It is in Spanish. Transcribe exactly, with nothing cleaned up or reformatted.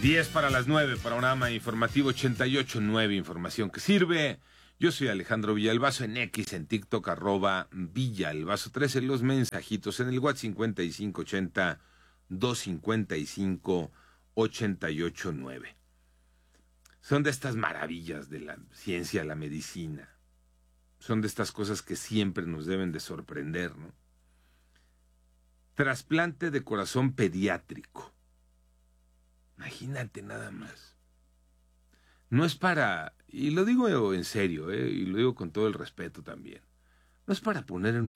diez para las nueve, programa informativo ochenta y ocho punto nueve, información que sirve. Yo soy Alejandro Villalbazo, en X, en TikTok, arroba Villalbazo trece, los mensajitos en el WhatsApp cincuenta y cinco ochenta, doscientos cincuenta y cinco, ochenta y ocho nueve. Son de estas maravillas de la ciencia, la medicina. Son de estas cosas que siempre nos deben de sorprender, ¿no? Trasplante de corazón pediátrico. Imagínate nada más. No es para, y lo digo en serio, ¿eh? Y lo digo con todo el respeto también, no es para poner en